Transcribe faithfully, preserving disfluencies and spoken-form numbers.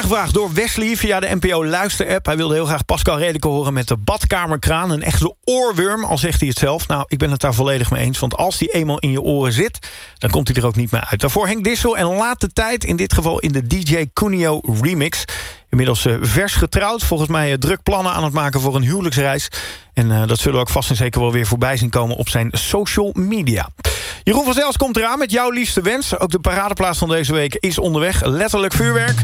aangevraagd door Wesley via de N P O Luister-app. Hij wilde heel graag Pascal Redeke horen met de badkamerkraan. Een echte oorworm, al zegt hij het zelf. Nou, ik ben het daar volledig mee eens. Want als die eenmaal in je oren zit, dan komt hij er ook niet meer uit. Daarvoor Henk Dissel en Laat de Tijd. In dit geval in de D J Cuneo remix. Inmiddels uh, vers getrouwd. Volgens mij uh, druk plannen aan het maken voor een huwelijksreis. En uh, dat zullen we ook vast en zeker wel weer voorbij zien komen op zijn social media. Jeroen van Zels komt eraan met jouw liefste wens. Ook de paradeplaats van deze week is onderweg. Letterlijk vuurwerk.